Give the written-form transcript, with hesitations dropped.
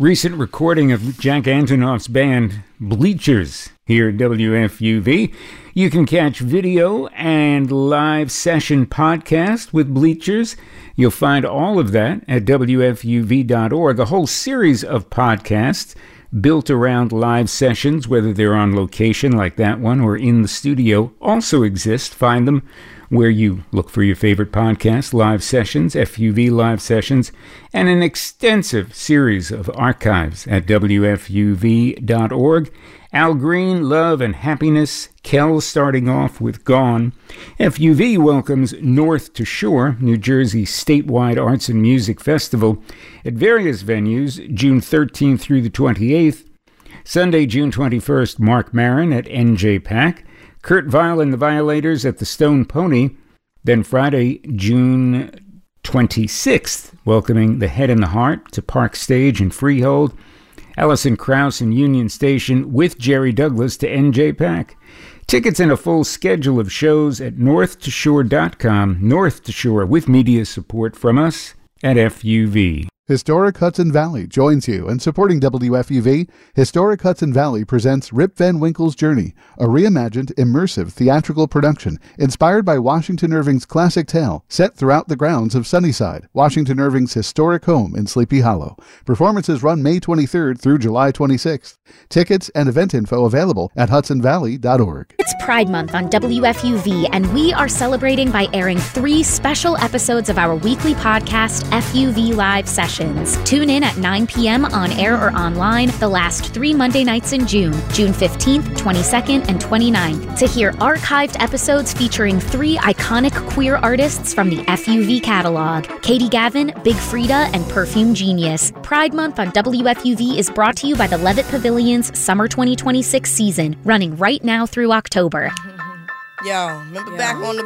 recent recording of Jack Antonoff's band Bleachers here at WFUV. You can catch video and live session podcast with Bleachers. You'll find all of that at WFUV.org. A whole series of podcasts built around live sessions, whether they're on location like that one or in the studio, also exist. Find them where you look for your favorite podcasts, live sessions, FUV live sessions, and an extensive series of archives at WFUV.org. Al Green, Love and Happiness, Kel starting off with Gone. FUV welcomes North to Shore, New Jersey's statewide arts and music festival at various venues, June 13th through the 28th. Sunday, June 21st, Mark Maron at NJPAC. Kurt Vile and the Violators at the Stone Pony. Then Friday, June 26th, welcoming The Head and the Heart to Park Stage and Freehold. Alison Krauss and Union Station with Jerry Douglas to NJPAC. Tickets and a full schedule of shows at north2shore.com. North to Shore with media support from us at FUV. Historic Hudson Valley joins you in supporting WFUV. Historic Hudson Valley presents Rip Van Winkle's Journey, a reimagined, immersive theatrical production inspired by Washington Irving's classic tale, set throughout the grounds of Sunnyside, Washington Irving's historic home in Sleepy Hollow. Performances run May 23rd through July 26th. Tickets and event info available at hudsonvalley.org. It's Pride Month on WFUV, and we are celebrating by airing 3 special episodes of our weekly podcast, FUV Live Sessions. Tune in at 9 p.m. on air or online the last 3 Monday nights in June 15th, 22nd, and 29th, to hear archived episodes featuring 3 iconic queer artists from the FUV catalog, Katie Gavin, Big Frida, and Perfume Genius. Pride Month on WFUV is brought to you by the Levitt Pavilion's Summer 2026 season, running right now through October. Yo, remember back on the